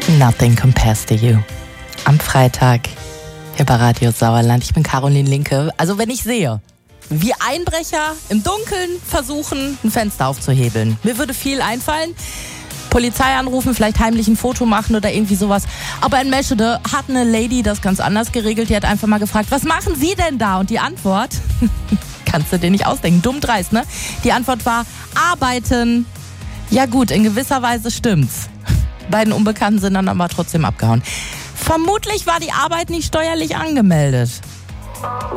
Nothing compares to you. Am Freitag hier bei Radio Sauerland. Ich bin Caroline Linke. Also wenn ich sehe, wie Einbrecher im Dunkeln versuchen, ein Fenster aufzuhebeln. Mir würde viel einfallen. Polizei anrufen, vielleicht heimlich ein Foto machen oder irgendwie sowas. Aber in Meschede hat eine Lady das ganz anders geregelt. Die hat einfach mal gefragt, was machen Sie denn da? Und die Antwort, kannst du dir nicht ausdenken, dumm dreist, ne? Die Antwort war, arbeiten. Ja gut, in gewisser Weise stimmt's. Beiden Unbekannten sind dann aber trotzdem abgehauen. Vermutlich war die Arbeit nicht steuerlich angemeldet.